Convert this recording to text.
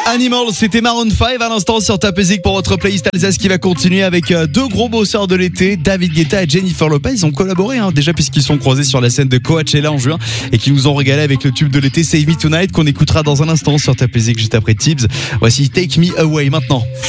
Animal, c'était Maroon 5 à l'instant sur Top Music pour votre playlist Alsace qui va continuer avec deux gros bosseurs de l'été, David Guetta et Jennifer Lopez. Ils ont collaboré déjà puisqu'ils sont croisés sur la scène de Coachella en juin et qui nous ont régalé avec le tube de l'été Save Me Tonight qu'on écoutera dans un instant sur Top Music juste après Tibbs. Voici Take Me Away maintenant.